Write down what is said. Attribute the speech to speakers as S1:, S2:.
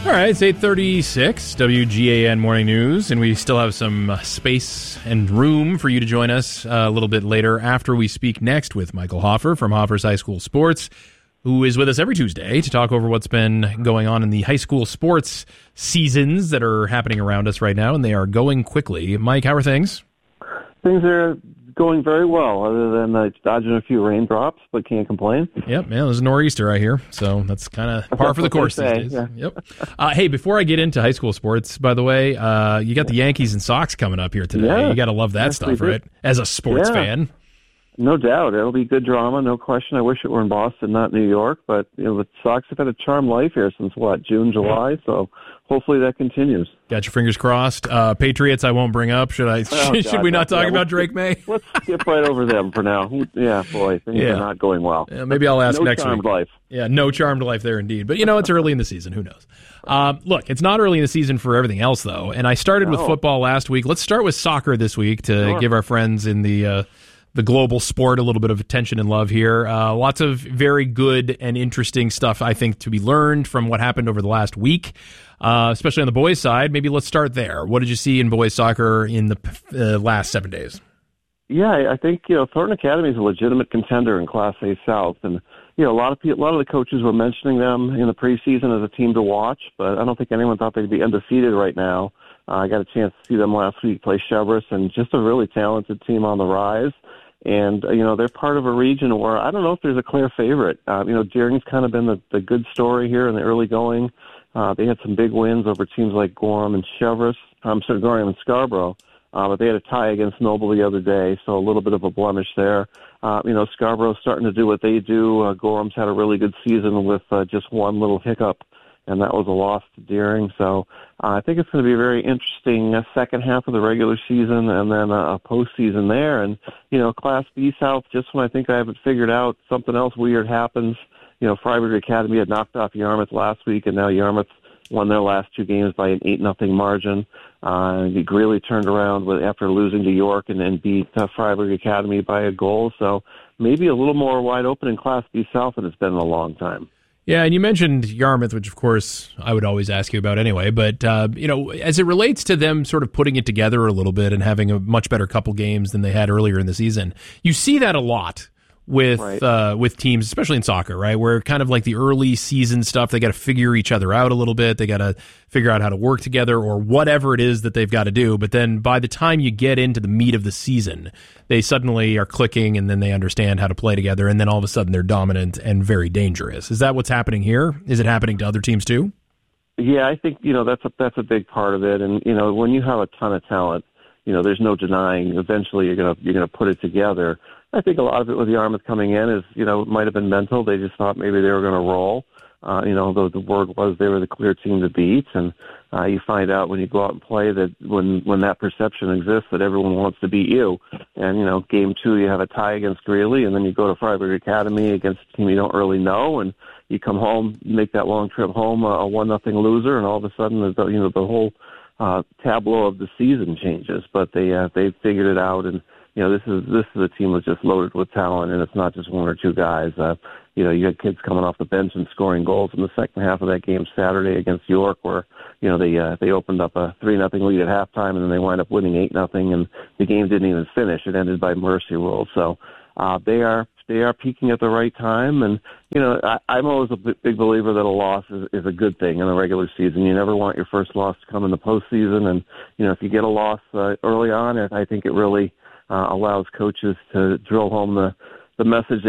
S1: All right, it's 8:36, WGAN Morning News, and we still have some space and room for you to join us a little bit later after we speak next with Michael Hoffer from Hoffer's High School Sports, who is with us every Tuesday to talk over what's been going on in the high school sports seasons that are happening around us right now, and they are going quickly. Mike, how are things?
S2: Things are going very well, other than dodging a few raindrops, but can't complain.
S1: Yep, man, there's a nor'easter, I hear, so that's kind of par for the course these days.
S2: Yeah.
S1: Yep. Hey, before I get into high school sports, by the way, you got the Yankees and Sox coming up here today.
S2: Yeah,
S1: you got to love that stuff, right? As a sports fan.
S2: No doubt. It'll be good drama, no question. I wish it were in Boston, not New York, but the Sox have had a charmed life here since, June, July, so hopefully that continues.
S1: Got your fingers crossed. Patriots I won't bring up. Should we not talk about Drake May?
S2: Let's skip right over them for now. Yeah, boy, things are not going well.
S1: Maybe I'll ask next week.
S2: No charmed life.
S1: Yeah, no charmed life there indeed. But, it's early in the season. Who knows? Look, it's not early in the season for everything else, though. And I started with football last week. Let's start with soccer this week to give our friends in the global sport a little bit of attention and love here. Lots of very good and interesting stuff, I think, to be learned from what happened over the last week, especially on the boys' side. Maybe let's start there. What did you see in boys' soccer in the last 7 days?
S2: Yeah, I think Thornton Academy is a legitimate contender in Class A South, and a lot of the coaches were mentioning them in the preseason as a team to watch, but I don't think anyone thought they'd be undefeated right now. I got a chance to see them last week play Chevrolet, and just a really talented team on the rise. And, they're part of a region where I don't know if there's a clear favorite. Deering's kind of been the good story here in the early going. They had some big wins over teams like Gorham and Gorham and Scarborough. But they had a tie against Noble the other day, so a little bit of a blemish there. Scarborough's starting to do what they do. Gorham's had a really good season with just one little hiccup, and that was a loss to Deering. So I think it's going to be a very interesting second half of the regular season and then a postseason there. And, Class B South, just when I think I have it figured out, something else weird happens. Freiburg Academy had knocked off Yarmouth last week, and now Yarmouth won their last two games by an 8-0 margin. Greeley turned around after losing to York and beat Freiburg Academy by a goal. So maybe a little more wide open in Class B South than it's been in a long time.
S1: Yeah, and you mentioned Yarmouth, which, of course, I would always ask you about anyway. But, as it relates to them sort of putting it together a little bit and having a much better couple games than they had earlier in the season, you see that a lot with teams, especially in soccer, right? Where kind of like the early season stuff, they got to figure each other out a little bit. They got to figure out how to work together or whatever it is that they've got to do. But then by the time you get into the meat of the season, they suddenly are clicking and then they understand how to play together. And then all of a sudden they're dominant and very dangerous. Is that what's happening here? Is it happening to other teams too?
S2: Yeah, I think, that's a big part of it. And, when you have a ton of talent, there's no denying eventually you're going to put it together. I think a lot of it with Yarmouth coming in is, it might have been mental. They just thought maybe they were going to roll. The word was they were the clear team to beat. And you find out when you go out and play that when that perception exists that everyone wants to beat you. And, game two, you have a tie against Greeley, and then you go to Freiburg Academy against a team you don't really know, and you come home, make that long trip home, a 1-0 loser, and all of a sudden, the whole tableau of the season changes. But they figured it out, and this is a team that's just loaded with talent, and it's not just one or two guys. You had kids coming off the bench and scoring goals in the second half of that game Saturday against York, where they opened up a 3-0 lead at halftime, and then they wind up winning 8-0, and the game didn't even finish. It ended by mercy rule. So they are peaking at the right time, and I'm always a big believer that a loss is a good thing in the regular season. You never want your first loss to come in the postseason, and if you get a loss early on, I think it really allows coaches to drill home the message